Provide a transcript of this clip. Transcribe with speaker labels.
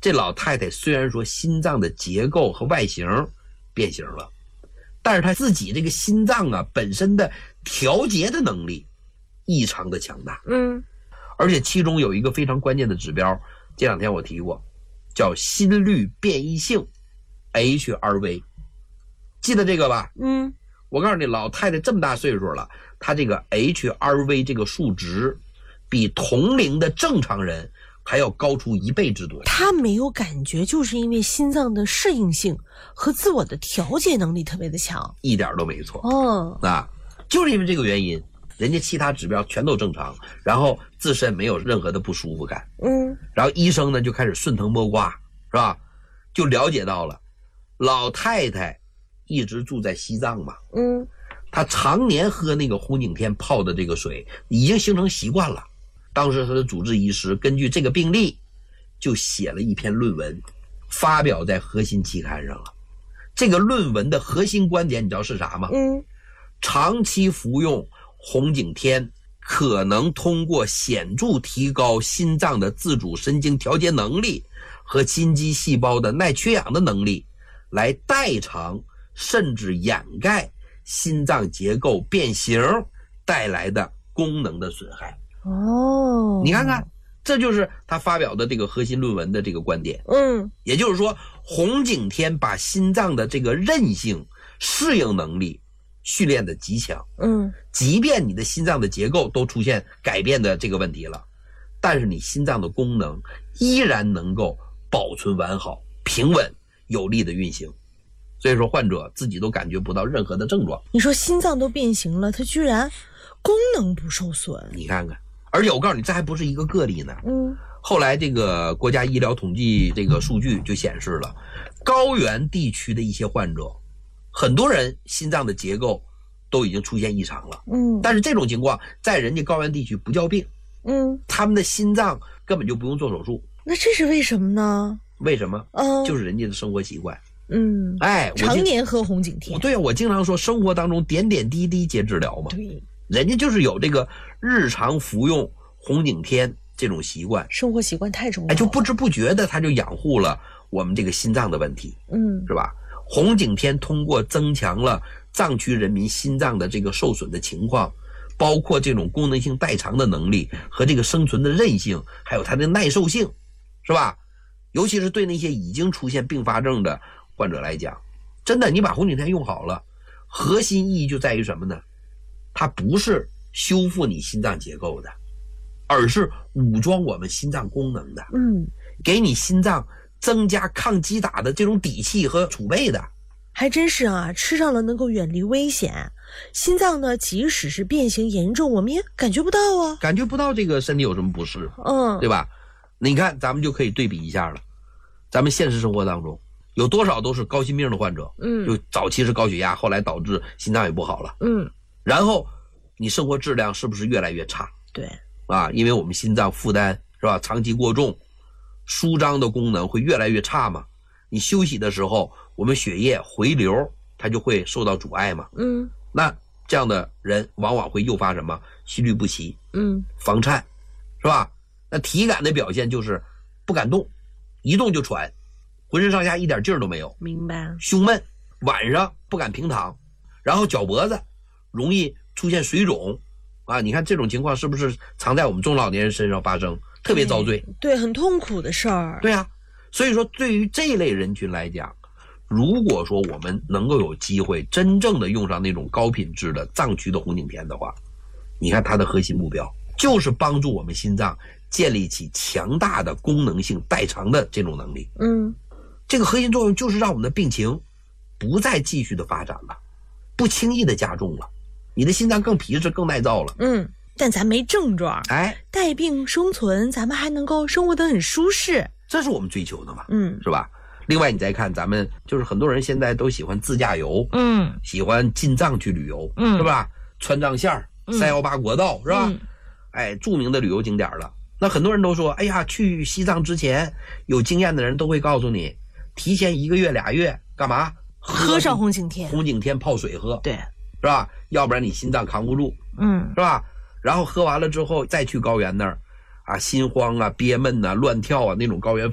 Speaker 1: 这老太太虽然说心脏的结构和外形变形了，但是她自己这个心脏啊本身的调节的能力异常的强大。而且其中有一个非常关键的指标，这两天我提过，叫心率变异性 HRV， 记得这个吧？我告诉你，老太太这么大岁数了，她这个 HRV 这个数值比同龄的正常人还要高出1倍之多。
Speaker 2: 她没有感觉，就是因为心脏的适应性和自我的调节能力特别的强。
Speaker 1: 一点都没错。就是因为这个原因，人家其他指标全都正常，然后自身没有任何的不舒服感。然后医生呢就开始顺藤摸瓜，是吧？就了解到了老太太一直住在西藏嘛，她常年喝那个红景天泡的这个水，已经形成习惯了。当时她的主治医师根据这个病例，就写了一篇论文，发表在《核心》期刊上了。这个论文的核心观点你知道是啥吗？长期服用红景天可能通过显著提高心脏的自主神经调节能力和心肌细胞的耐缺氧的能力，来代偿甚至掩盖心脏结构变形带来的功能的损害。你看看，这就是他发表的这个核心论文的这个观点。也就是说，红景天把心脏的这个韧性、适应能力训练的极强。即便你的心脏的结构都出现改变的这个问题了，但是你心脏的功能依然能够保存完好、平稳有力的运行。所以说患者自己都感觉不到任何的症状。
Speaker 2: 你说心脏都变形了，它居然功能不受损。
Speaker 1: 你看看，而且我告诉你，这还不是一个个例呢。后来这个国家医疗统计这个数据就显示了，高原地区的一些患者，很多人心脏的结构都已经出现异常了。但是这种情况在人家高原地区不叫病。他们的心脏根本就不用做手术。
Speaker 2: 那这是为什么呢？
Speaker 1: 为什么？就是人家的生活习惯。
Speaker 2: 常年喝红景天。
Speaker 1: 对啊，我经常说生活当中点点滴滴皆治疗嘛。
Speaker 2: 对，
Speaker 1: 人家就是有这个日常服用红景天这种习惯，
Speaker 2: 生活习惯太重要了。
Speaker 1: 就不知不觉的他就养护了我们这个心脏的问题。是吧？红景天通过增强了藏区人民心脏的这个受损的情况，包括这种功能性代偿的能力和这个生存的韧性，还有它的耐受性，是吧？尤其是对那些已经出现并发症的患者来讲，真的你把红景天用好了，核心意义就在于什么呢？它不是修复你心脏结构的，而是武装我们心脏功能的。给你心脏增加抗击打的这种底气和储备的。
Speaker 2: 还真是啊，吃上了能够远离危险。心脏呢，即使是变形严重，我们也感觉不到啊，
Speaker 1: 感觉不到这个身体有什么不适。对吧？你看咱们就可以对比一下了，咱们现实生活当中有多少都是高心病的患者，就早期是高血压，后来导致心脏也不好了，然后你生活质量是不是越来越差？
Speaker 2: 对
Speaker 1: 啊，因为我们心脏负担是吧，长期过重，舒张的功能会越来越差嘛。你休息的时候，我们血液回流它就会受到阻碍嘛。那这样的人往往会诱发什么？心律不齐，房颤，是吧？那体感的表现就是不敢动，一动就喘，浑身上下一点劲儿都没有。
Speaker 2: 明白。
Speaker 1: 胸闷，晚上不敢平躺，然后脚脖子容易出现水肿啊！你看这种情况是不是常在我们中老年人身上发生，特别遭罪？
Speaker 2: 对，很痛苦的事儿。
Speaker 1: 对啊，所以说对于这类人群来讲，如果说我们能够有机会真正的用上那种高品质的藏区的红景天的话，你看它的核心目标就是帮助我们心脏建立起强大的功能性代偿的这种能力。这个核心作用就是让我们的病情不再继续的发展了，不轻易的加重了，你的心脏更皮实更耐造了。
Speaker 2: 但咱没症状，带病生存，咱们还能够生活得很舒适，
Speaker 1: 这是我们追求的嘛。是吧？另外你再看咱们就是很多人现在都喜欢自驾游，喜欢进藏去旅游，是吧？川藏线318国道，是吧？著名的旅游景点了。那很多人都说，哎呀，去西藏之前有经验的人都会告诉你，提前1个月2月干嘛？
Speaker 2: 喝上红景天，
Speaker 1: 红景天泡水喝，
Speaker 2: 对，
Speaker 1: 是吧？要不然你心脏扛不住，是吧？然后喝完了之后再去高原那儿啊，心慌啊、憋闷啊、乱跳啊，那种高原